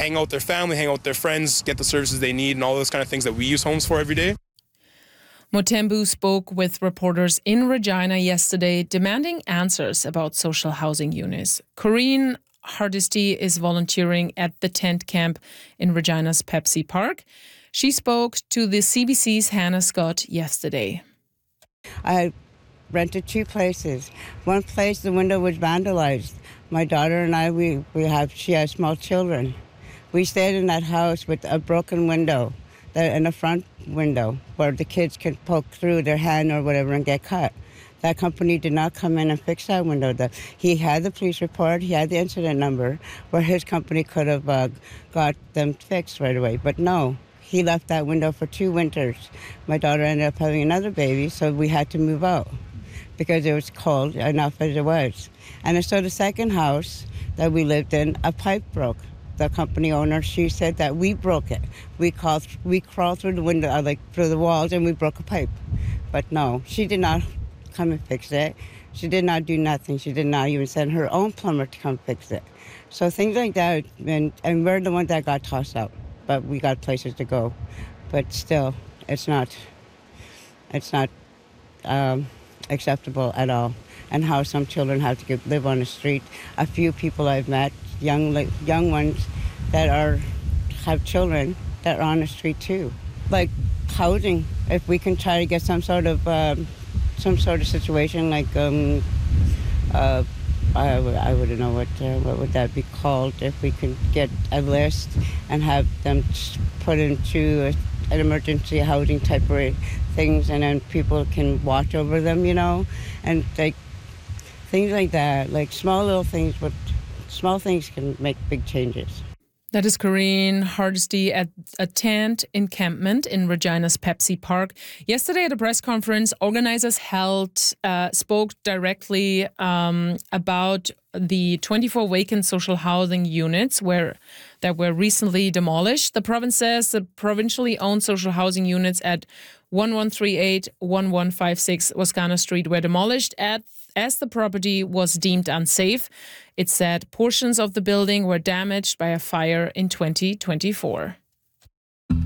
hang out with their family, hang out with their friends, get the services they need, and all those kind of things that we use homes for every day. Muthembu spoke with reporters in Regina yesterday, demanding answers about social housing units. Corinne Hardesty is volunteering at the tent camp in Regina's Pepsi Park. She spoke to the CBC's Hannah Scott yesterday. I rented 2 places. One place, the window was vandalized. My daughter and I, she has small children. We stayed in that house with a broken window, in the front window, where the kids can poke through their hand or whatever and get cut. That company did not come in and fix that window. He had the police report, he had the incident number, where his company could have got them fixed right away. But no, he left that window for 2 winters. My daughter ended up having another baby, so we had to move out because it was cold enough as it was. And so the second house that we lived in, a pipe broke. The company owner, she said that we broke it. We crawled through the window, through the walls, and we broke a pipe. But no, she did not come and fix it. She did not do nothing. She did not even send her own plumber to come fix it. So things like that, and we're the ones that got tossed out. But we got places to go. But still, it's not acceptable at all. And how some children have to live on the street. A few people I've met, young ones that have children that are on the street too. Like housing, if we can try to get some sort of situation like I wouldn't know what would that be called. If we could get a list and have them put into an emergency housing type of things, and then people can watch over them, and like things like that, like small little things, but small things can make big changes. That is Corinne Hardesty at a tent encampment in Regina's Pepsi Park. Yesterday at a press conference, organizers spoke directly about the 24 vacant social housing units that were recently demolished. The province says the provincially owned social housing units at 1138, 1156 Wascana Street were demolished as the property was deemed unsafe. It said portions of the building were damaged by a fire in 2024.